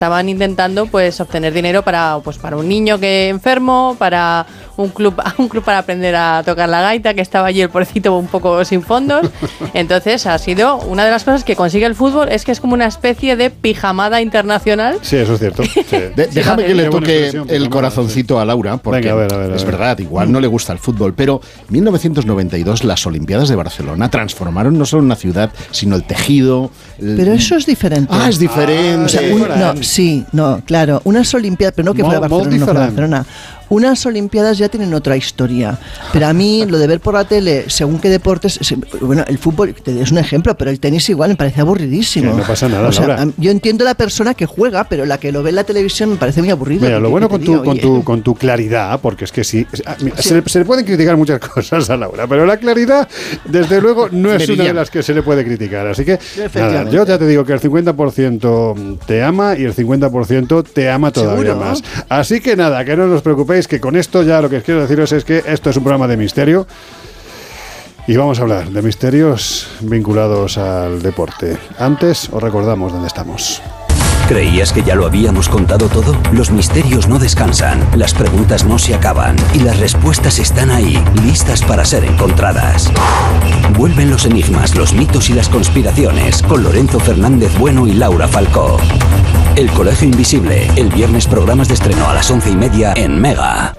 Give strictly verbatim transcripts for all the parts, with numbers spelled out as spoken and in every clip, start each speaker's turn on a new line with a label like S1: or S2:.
S1: estaban intentando pues obtener dinero para pues para un niño que enfermo, para un club un club para aprender a tocar la gaita, que estaba allí el pobrecito un poco sin fondos. Entonces ha sido una de las cosas que consigue el fútbol, es que es como una especie de pijamada internacional.
S2: Sí, eso es cierto. Sí.
S3: De, déjame que le toque el corazoncito a Laura, porque Venga, a ver, a ver, a es ver. verdad, igual no le gusta el fútbol, pero en mil novecientos noventa y dos las Olimpiadas de Barcelona transformaron no solo una ciudad, sino el tejido. El...
S4: Pero eso es diferente.
S3: Ah, es diferente.
S4: Ah, o sea, un, no, sí, no, claro, unas Olimpiadas, pero no que fuera Barcelona, no fuera Barcelona. Unas Olimpiadas ya tienen otra historia, pero a mí lo de ver por la tele, según qué deportes, bueno, el fútbol es un ejemplo, pero el tenis igual me parece aburridísimo.
S2: Sí, no pasa nada,
S4: o sea,
S2: Laura.
S4: Yo entiendo la persona que juega, pero la que lo ve en la televisión me parece muy aburrido.
S2: Mira, lo bueno con tu, con, tu, con tu claridad, porque es que sí, sí. Se, le, se le pueden criticar muchas cosas a Laura, pero la claridad, desde luego, no es una de las que se le puede criticar. Así que, nada, yo ya te digo que el cincuenta por ciento te ama y el cincuenta por ciento te ama todavía ¿Seguro? más. Así que nada, que no os preocupéis, que con esto ya lo que os quiero deciros es que esto es un programa de misterio y vamos a hablar de misterios vinculados al deporte. Antes os recordamos dónde estamos.
S5: ¿Creías que ya lo habíamos contado todo? Los misterios no descansan, las preguntas no se acaban y las respuestas están ahí, listas para ser encontradas. Vuelven los enigmas, los mitos y las conspiraciones con Lorenzo Fernández Bueno y Laura Falcó. El Colegio Invisible, el viernes programas de estreno a las once y media en Mega.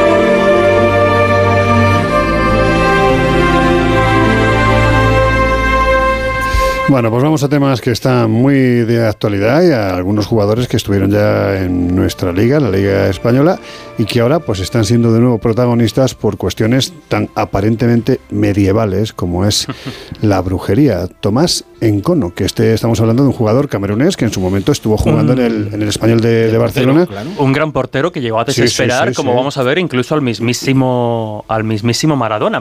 S2: Bueno, pues vamos a temas que están muy de actualidad y a algunos jugadores que estuvieron ya en nuestra liga, la Liga Española, y que ahora pues están siendo de nuevo protagonistas por cuestiones tan aparentemente medievales como es la brujería. Tomás Encono, que este estamos hablando de un jugador camerunés que en su momento estuvo jugando un, en, el, en el Español de, de Barcelona.
S6: Claro. Un gran portero que llegó a desesperar, sí, sí, sí, como sí. vamos a ver, incluso al mismísimo, al mismísimo Maradona.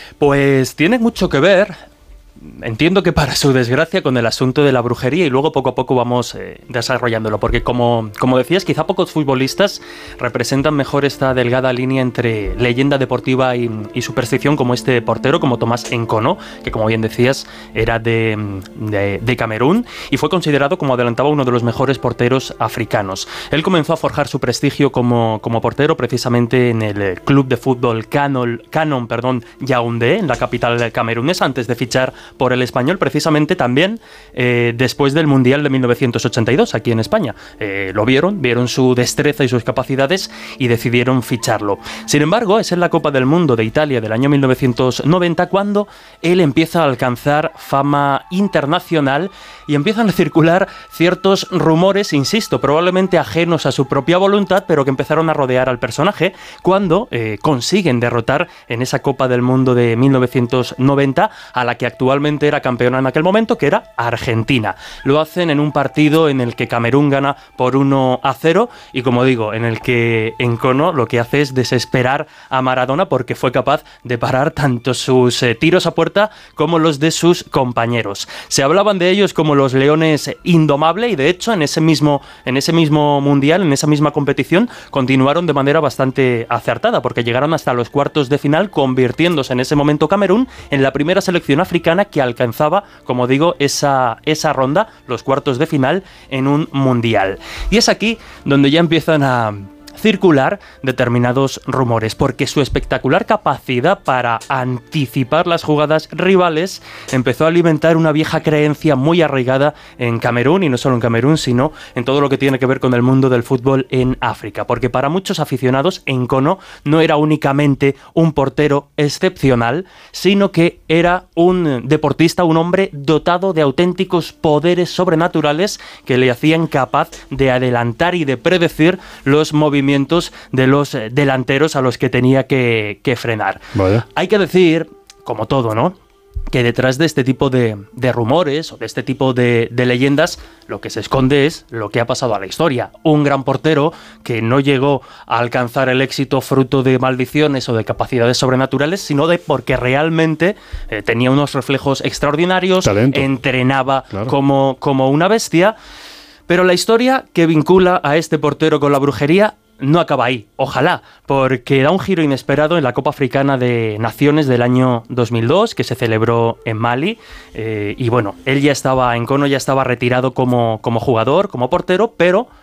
S6: Pues tiene mucho que ver... Entiendo que para su desgracia con el asunto de la brujería, y luego poco a poco vamos eh, desarrollándolo, porque como, como decías, quizá pocos futbolistas representan mejor esta delgada línea entre leyenda deportiva y, y superstición como este portero, como Tomás Encono, que como bien decías era de, de, de Camerún y fue considerado, como adelantaba, uno de los mejores porteros africanos. Él comenzó a forjar su prestigio como, como portero precisamente en el club de fútbol Canon, Canon perdón, Yaoundé, en la capital camerunesa, antes de fichar por el Español, precisamente también eh, después del Mundial de mil novecientos ochenta y dos aquí en España. Eh, lo vieron, vieron su destreza y sus capacidades y decidieron ficharlo. Sin embargo, es en la Copa del Mundo de Italia del año mil novecientos noventa cuando él empieza a alcanzar fama internacional y empiezan a circular ciertos rumores, insisto, probablemente ajenos a su propia voluntad, pero que empezaron a rodear al personaje cuando eh, consiguen derrotar en esa Copa del Mundo de mil novecientos noventa a la que actualmente era campeona en aquel momento, que era Argentina. Lo hacen en un partido en el que Camerún gana por uno a cero y, como digo, en el que Encono lo que hace es desesperar a Maradona porque fue capaz de parar tanto sus eh, tiros a puerta como los de sus compañeros. Se hablaban de ellos como los leones indomable y, de hecho, en ese mismo, en ese mismo mundial, en esa misma competición, continuaron de manera bastante acertada porque llegaron hasta los cuartos de final, convirtiéndose en ese momento Camerún en la primera selección africana que alcanzaba, como digo, esa, esa ronda, los cuartos de final, en un mundial. Y es aquí donde ya empiezan a circular determinados rumores, porque su espectacular capacidad para anticipar las jugadas rivales empezó a alimentar una vieja creencia muy arraigada en Camerún, y no solo en Camerún, sino en todo lo que tiene que ver con el mundo del fútbol en África, porque para muchos aficionados Encono no era únicamente un portero excepcional, sino que era un deportista, un hombre dotado de auténticos poderes sobrenaturales que le hacían capaz de adelantar y de predecir los movimientos de los delanteros a los que tenía que, que frenar. Vaya. Hay que decir, como todo, ¿no?, que detrás de este tipo de, de rumores o de este tipo de, de leyendas lo que se esconde es lo que ha pasado a la historia. Un gran portero que no llegó a alcanzar el éxito fruto de maldiciones o de capacidades sobrenaturales, sino de porque realmente eh, tenía unos reflejos extraordinarios, talento, entrenaba claro. como, como una bestia. Pero la historia que vincula a este portero con la brujería no acaba ahí, ojalá, porque da un giro inesperado en la Copa Africana de Naciones del año dos mil dos, que se celebró en Mali, eh, y bueno, él ya estaba, Encono ya estaba retirado como, como jugador, como portero, pero